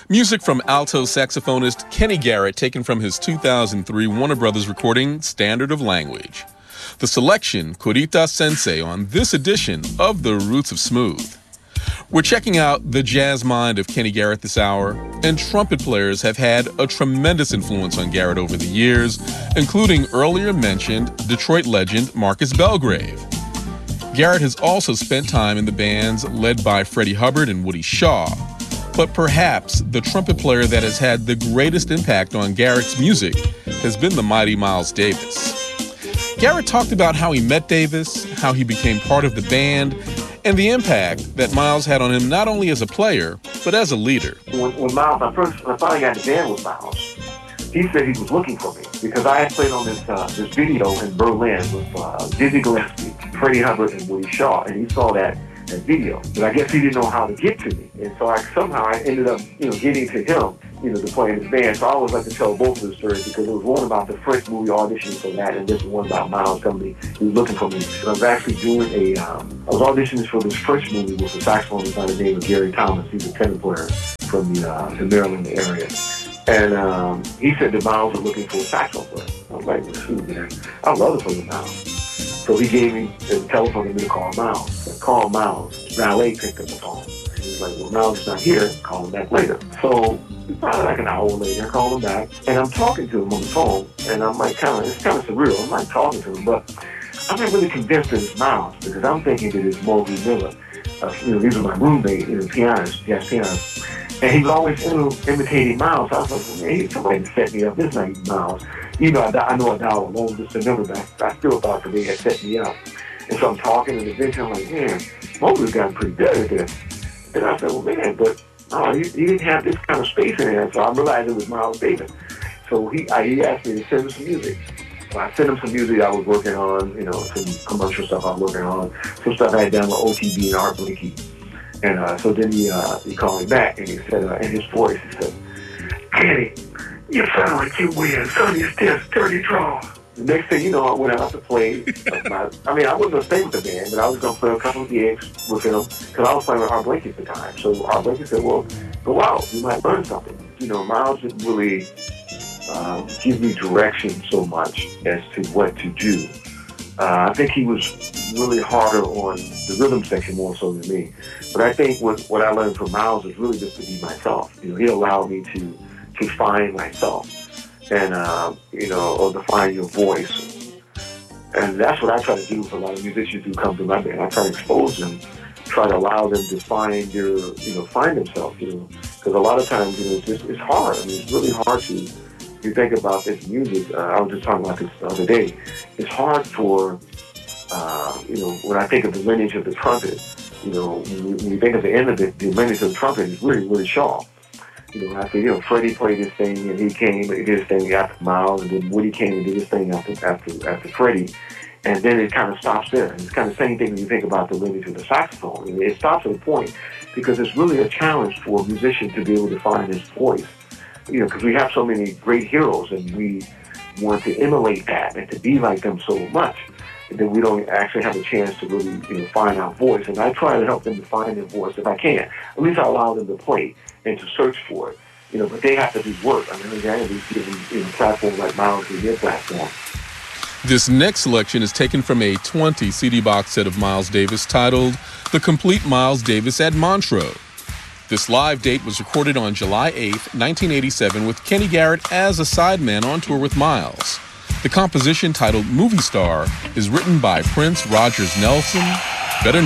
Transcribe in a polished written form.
Music from alto saxophonist Kenny Garrett, taken from his 2003 Warner Brothers recording, Standard of Language. The selection, Kurita Sensei, on this edition of The Roots of Smooth. We're checking out the jazz mind of Kenny Garrett this hour, and trumpet players have had a tremendous influence on Garrett over the years, including earlier mentioned Detroit legend Marcus Belgrave. Garrett has also spent time in the bands led by Freddie Hubbard and Woody Shaw, but perhaps the trumpet player that has had the greatest impact on Garrett's music has been the mighty Miles Davis. Garrett talked about how he met Davis, how he became part of the band, and the impact that Miles had on him not only as a player, but as a leader. When Miles, when I finally got in the band with Miles, he said he was looking for me because I had played on this video in Berlin with Dizzy Gillespie, Freddie Hubbard, and Woody Shaw, and he saw that video. But I guess he didn't know how to get to me, and so I ended up, getting to him, to play in his band. So I always like to tell both of the stories because there was one about the French movie auditioning for that, and this one about Miles coming. He was looking for me. So I was actually doing I was auditioning for this French movie with a saxophonist by the name of Gary Thomas. He's a tenor player from the Maryland area. And he said that Miles was looking for a saxophone player. I was like, shoot, man, I'd love to play with Miles. So he gave me the telephone number to call Miles. I called Miles. Valet picked up the phone. And he was like, well, Miles is not here. Call him back later. So probably like an hour later, I called him back. And I'm talking to him on the phone. And I'm like, it's kind of surreal. I'm like talking to him. But I'm not really convinced that it's Miles because I'm thinking that it's Mosley Miller. These are my roommate, pianists, jazz pianists. And he was always imitating Miles. I was like, well, man, somebody set me up. This ain't Miles. I know I dialed a long distance number, but I still thought that they had set me up. And so I'm talking, and eventually I'm like, man, Mosley's gotten pretty good at this. And I said, well, man, but he didn't have this kind of space in there. So I realized it was Miles Davis. So he asked me to send him some music. So I sent him some music I was working on, some commercial stuff I was working on, some stuff I had done with OTB and Art Blakey. And so then he called me back, and he said, in his voice, he said, Kenny, you sound like you win Sonny's Test Dirty Draw. The next thing you know, I went out to play. I wasn't going to stay with the band, but I was going to play a couple of gigs with him because I was playing with Art Blakey at the time. So Art Blakey said, well, go out. You might learn something. Miles didn't really give me direction so much as to what to do. I think he was really harder on the rhythm section more so than me. But I think what I learned from Miles is really just to be myself. He allowed me to find myself and, or to find your voice. And that's what I try to do with a lot of musicians who come to my band. I try to expose them, try to allow them to find find themselves, because a lot of times, it's hard. It's really hard to, you think about this music, I was just talking about this the other day, it's hard for, when I think of the lineage of the trumpet, when you think of the end of it, the lineage of the trumpet is really, really Shaw. After, Freddie played his thing, and he came and did his thing after Miles, and then Woody came and did his thing after Freddie, and then it kind of stops there. And it's kind of the same thing when you think about the lineage of the saxophone. It stops at a point because it's really a challenge for a musician to be able to find his voice. Because we have so many great heroes, and we want to emulate that and to be like them so much, and then we don't actually have a chance to really, find our voice. And I try to help them to find their voice if I can. At least I allow them to play and to search for it. But they have to do work. They have to give them platforms like Miles to their platform. This next selection is taken from a 20 CD box set of Miles Davis titled The Complete Miles Davis at Montreux. This live date was recorded on July 8, 1987, with Kenny Garrett as a sideman on tour with Miles. The composition, titled Movie Star, is written by Prince Rogers Nelson, better